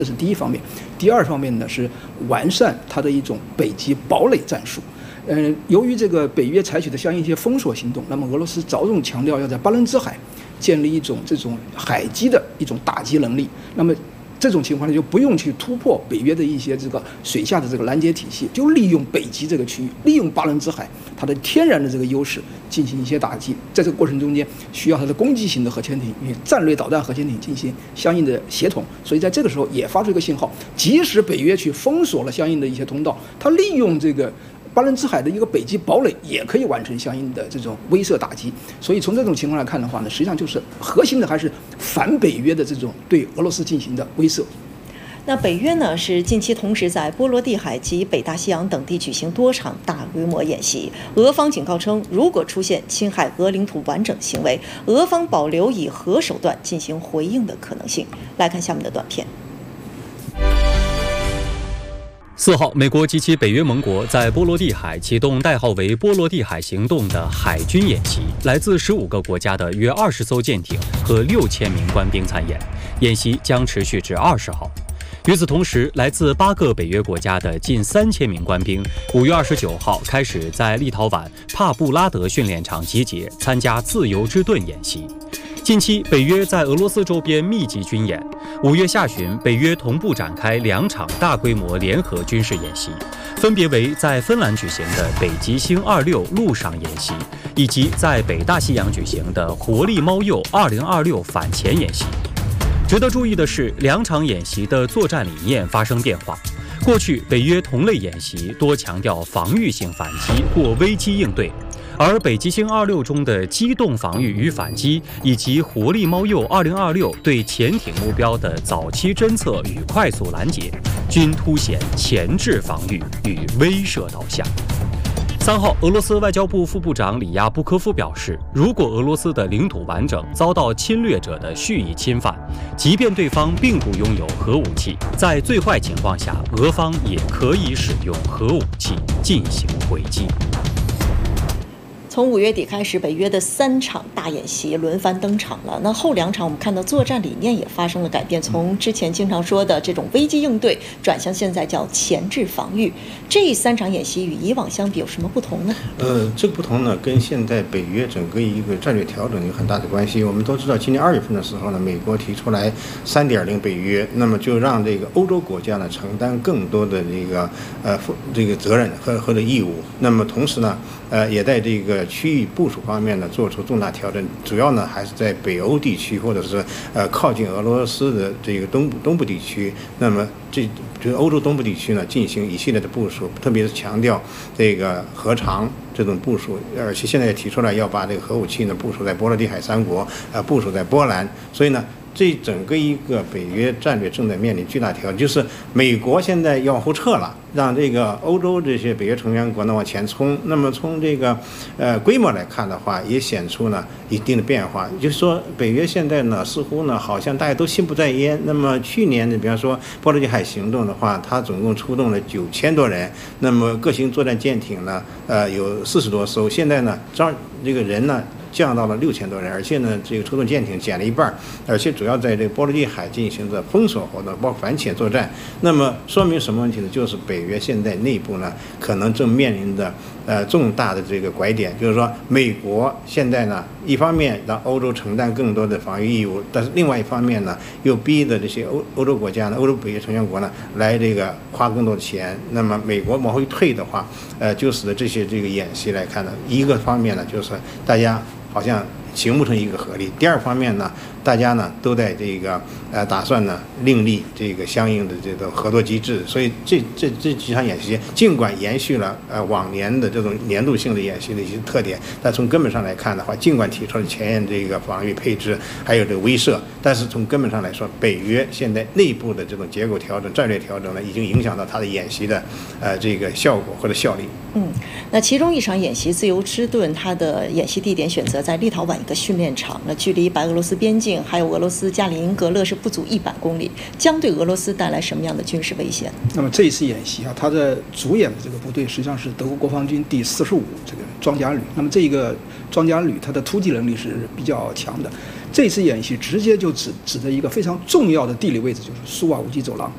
这是第一方面。第二方面呢是完善它的一种北极堡垒战术。由于这个北约采取的相应一些封锁行动，那么俄罗斯着重强调要在巴伦支海建立一种这种海基的一种打击能力。那么这种情况呢，就不用去突破北约的一些这个水下的这个拦截体系，就利用北极这个区域，利用巴伦支海它的天然的这个优势进行一些打击。在这个过程中间，需要它的攻击型的核潜艇与战略导弹核潜艇进行相应的协同。所以在这个时候也发出一个信号，即使北约去封锁了相应的一些通道，它利用这个巴伦支海的一个北极堡垒也可以完成相应的这种威慑打击。所以从这种情况来看的话呢，实际上就是核心的还是反北约的这种对俄罗斯进行的威慑。 那北约呢是近期同时在波罗的海及北大西洋等地举行多场大规模演习。俄方警告称，如果出现侵害俄领土完整行为，俄方保留以核手段进行回应的可能性。来看下面的短片。 4号，美国及其北约盟国在波罗的海启动代号为“波罗的海行动”的海军演习，来自15个国家的约20艘舰艇和6000名官兵参演，演习将持续至20号。与此同时，来自8个北约国家的近3000名官兵5月29号开始在立陶宛帕布拉德训练场集结，参加自由之盾演习。近期，北约在俄罗斯周边密集军演。5月下旬，北约同步展开2场大规模联合军事演习，分别为在芬兰举行的北极星26陆上演习，以及在北大西洋举行的活力猫鼬2026反潜演习。值得注意的是，2场演习的作战理念发生变化。过去，北约同类演习多强调防御性反击或危机应对。而北极星26中的机动防御与反击，以及活力猫鼬2026对潜艇目标的早期侦测与快速拦截，均凸显前置防御与威慑导向。3号，俄罗斯外交部副部长里亚布科夫表示，如果俄罗斯的领土完整遭到侵略者的蓄意侵犯，即便对方并不拥有核武器，在最坏情况下，俄方也可以使用核武器进行回击。 从5月底开始，北约的3场大演习轮番登场了。那后2场我们看到作战理念也发生了改变，从之前经常说的这种危机应对，转向现在叫前置防御。这3场演习与以往相比有什么不同呢？ 这个不同呢，跟现在北约整个一个战略调整有很大的关系。我们都知道，今年2月份的时候呢，美国提出来3.0北约，那么就让这个欧洲国家呢承担更多的这个责任和义务。那么同时呢，也在这个区域部署方面呢做出重大调整，主要呢还是在北欧地区或者是靠近俄罗斯的这个东部地区。那么就是欧洲东部地区呢进行一系列的部署，特别是强调这个核常这种部署，而且现在也提出来要把这个核武器呢部署在波罗的海3国，部署在波兰。所以呢，这整个一个北约战略正在面临巨大挑战，就是美国现在要往后撤了，让这个欧洲这些北约成员国呢往前冲。那么从这个规模来看的话，也显出呢一定的变化。就是说，北约现在呢似乎呢好像大家都心不在焉。那么去年呢，比方说波罗的海行动的话，它总共出动了9000多人，那么各型作战舰艇呢有40多艘，现在呢这个人呢降到了6000多人，而且呢，这个出动舰艇减了一半，而且主要在这个波罗的海进行着封锁活动，包括反潜作战。那么说明什么问题呢？就是北约现在内部呢，可能正面临着重大的这个拐点，就是说，美国现在呢，一方面让欧洲承担更多的防御义务，但是另外一方面呢，又逼着这些欧洲国家呢，欧洲北约成员国呢，来这个花更多的钱。那么美国往后一退的话，就使得这个演习来看呢，一个方面呢，就是大家好像形不成一个合力。第二方面呢，大家呢都在这个打算呢另立这个相应的这种合作机制。所以这几场演习尽管延续了往年的这种年度性的演习的一些特点，但从根本上来看的话，尽管提出了前沿这个防御配置还有这个威慑，但是从根本上来说，北约现在内部的这种结构调整、战略调整呢，已经影响到它的演习的这个效果或者效力。 那其中一场演习自由之盾，它的演习地点选择在立陶宛一个训练场，那距离白俄罗斯边境还有俄罗斯加里宁格勒是不足100公里，将对俄罗斯带来什么样的军事威胁？ 那么这一次演习它的主演的这个部队实际上是德国国防军第45这个装甲旅。那么这个装甲旅它的突击能力是比较强的。这次演习直接就指的一个非常重要的地理位置，就是苏瓦乌基走廊。